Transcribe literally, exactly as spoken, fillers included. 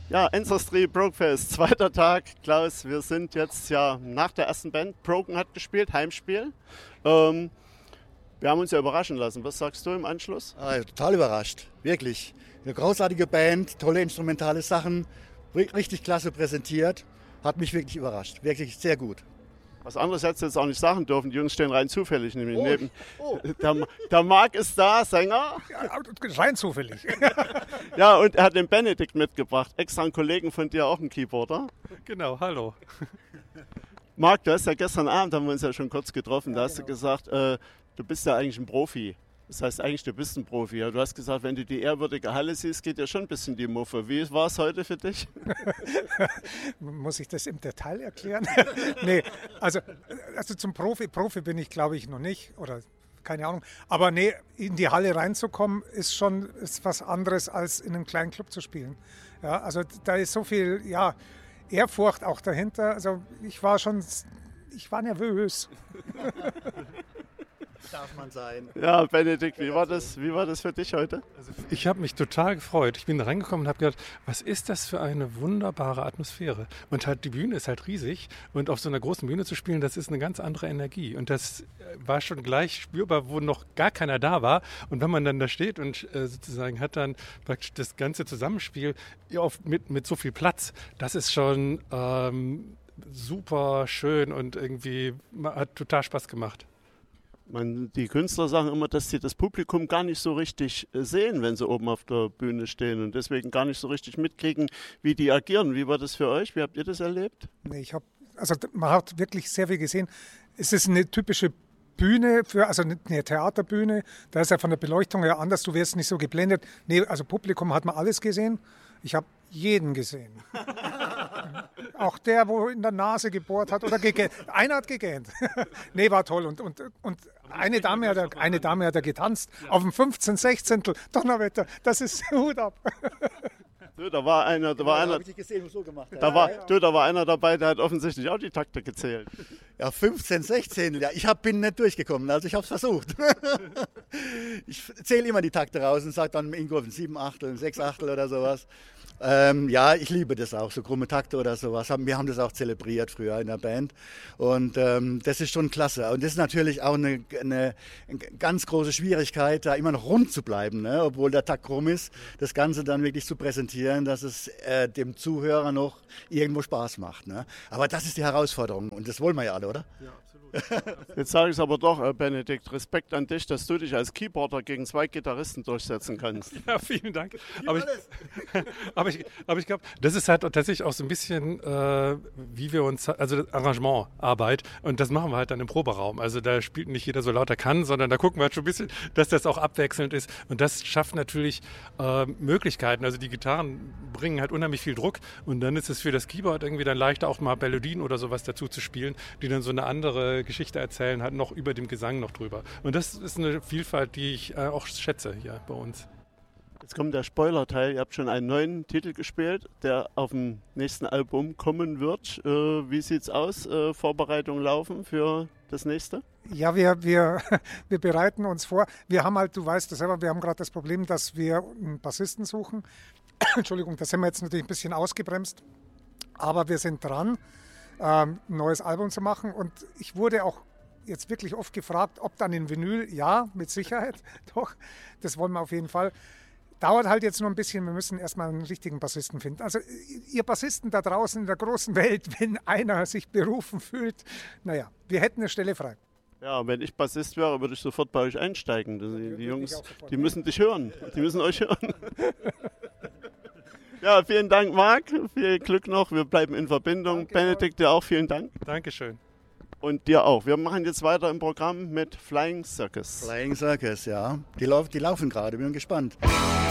Ja, Ancestry Brokefest, zweiter Tag. Klaus, wir sind jetzt ja nach der ersten Band. Broken hat gespielt, Heimspiel. Ähm, wir haben uns ja überraschen lassen. Was sagst du im Anschluss? Ah, total überrascht, wirklich. Eine großartige Band, tolle instrumentale Sachen, richtig klasse präsentiert. Hat mich wirklich überrascht, wirklich sehr gut. Was anderes hättest du jetzt auch nicht sagen dürfen. Die Jungs stehen rein zufällig nämlich Oh, neben. oh. Der, der Marc ist da, Sänger. Ja, rein zufällig. Ja, und er hat den Benedikt mitgebracht. Extra einen Kollegen von dir, auch ein Keyboarder. Genau, hallo. Marc, du hast ja gestern Abend, haben wir uns ja schon kurz getroffen, da hast du gesagt, äh, du bist ja eigentlich ein Profi. Das heißt eigentlich, du bist ein Profi. Ja, du hast gesagt, wenn du die ehrwürdige Halle siehst, geht ja schon ein bisschen die Muffe. Wie war es heute für dich? Muss ich das im Detail erklären? Nee, also, also zum Profi, Profi bin ich glaube ich noch nicht oder keine Ahnung. Aber nee, in die Halle reinzukommen ist schon ist was anderes als in einem kleinen Club zu spielen. Ja, also da ist so viel, ja, Ehrfurcht auch dahinter. Also ich war schon, ich war nervös. Darf man sein. Ja, Benedikt, wie war das, wie war das für dich heute? Also ich habe mich total gefreut. Ich bin da reingekommen und habe gedacht, was ist das für eine wunderbare Atmosphäre? Und halt die Bühne ist halt riesig und auf so einer großen Bühne zu spielen, das ist eine ganz andere Energie. Und das war schon gleich spürbar, wo noch gar keiner da war. Und wenn man dann da steht und äh, sozusagen hat dann praktisch das ganze Zusammenspiel auf, mit, mit so viel Platz, das ist schon ähm, super schön und irgendwie hat total Spaß gemacht. Man, die Künstler sagen immer, dass sie das Publikum gar nicht so richtig sehen, wenn sie oben auf der Bühne stehen und deswegen gar nicht so richtig mitkriegen, wie die agieren. Wie war das für euch? Wie habt ihr das erlebt? Nee, ich habe, also man hat wirklich sehr viel gesehen. Es ist eine typische Bühne, für, also eine Theaterbühne, da ist ja von der Beleuchtung her anders, du wirst nicht so geblendet. Nee, also Publikum hat man alles gesehen. Ich habe jeden gesehen. Auch der, wo in der Nase gebohrt hat oder gegähnt. Einer hat gegähnt. Nee, war toll. Und, und, und eine, Dame hat er, eine Dame hat er getanzt. Auf dem fünfzehn Sechzehntel. Donnerwetter, das ist Hut ab. Du, da war einer, da war Ja, einer, hab ich nicht gesehen, was so gemacht hat. da war, du, da war einer dabei, der hat offensichtlich auch die Takte gezählt. Ja, fünfzehn, sechzehn, ja, ich hab, bin nicht durchgekommen, also ich habe es versucht. Ich zähle immer die Takte raus und sage dann irgendwo ein sieben Achtel, ein sechs Achtel oder sowas. Ähm, ja, ich liebe das auch, so krumme Takte oder sowas. Wir haben das auch zelebriert früher in der Band und ähm, das ist schon klasse. Und das ist natürlich auch eine, eine, eine ganz große Schwierigkeit, da immer noch rund zu bleiben, ne? Obwohl der Takt krumm ist, das Ganze dann wirklich zu präsentieren, dass es äh, dem Zuhörer noch irgendwo Spaß macht. Ne? Aber das ist die Herausforderung und das wollen wir ja alle, oder? Ja, absolut. Jetzt sage ich es aber doch, äh, Benedikt, Respekt an dich, dass du dich als Keyboarder gegen zwei Gitarristen durchsetzen kannst. Ja, vielen Dank. Aber ich, aber ich, aber ich glaube, das ist halt tatsächlich auch so ein bisschen, äh, wie wir uns, also Arrangementarbeit, und das machen wir halt dann im Proberaum. Also da spielt nicht jeder so laut er kann, sondern da gucken wir halt schon ein bisschen, dass das auch abwechselnd ist. Und das schafft natürlich äh, Möglichkeiten. Also die Gitarren bringen halt unheimlich viel Druck und dann ist es für das Keyboard irgendwie dann leichter, auch mal Melodien oder sowas dazu zu spielen, die dann so eine andere Geschichte erzählen, halt noch über dem Gesang noch drüber. Und das ist eine Vielfalt, die ich äh, auch schätze hier bei uns. Jetzt kommt der Spoiler-Teil. Ihr habt schon einen neuen Titel gespielt, der auf dem nächsten Album kommen wird. Äh, wie sieht's aus? Äh, Vorbereitungen laufen für das nächste? Ja, wir, wir, wir bereiten uns vor. Wir haben halt, du weißt das selber, wir haben gerade das Problem, dass wir einen Bassisten suchen. Entschuldigung, das haben wir jetzt natürlich ein bisschen ausgebremst. Aber wir sind dran, ähm, ein neues Album zu machen. Und ich wurde auch jetzt wirklich oft gefragt, ob dann in Vinyl. Ja, mit Sicherheit, doch. Das wollen wir auf jeden Fall. Dauert halt jetzt nur ein bisschen, wir müssen erstmal einen richtigen Bassisten finden. Also ihr Bassisten da draußen in der großen Welt, wenn einer sich berufen fühlt, naja, wir hätten eine Stelle frei. Ja, wenn ich Bassist wäre, würde ich sofort bei euch einsteigen. Die, die Würde Jungs, ich auch sofort die machen. müssen dich hören. Die müssen euch hören. Ja, vielen Dank, Marc. Viel Glück noch. Wir bleiben in Verbindung. Danke, Benedikt, dir auch vielen Dank. Dankeschön. Und dir auch. Wir machen jetzt weiter im Programm mit Flying Circus. Flying Circus, ja. Die, lauf, die laufen gerade, bin gespannt.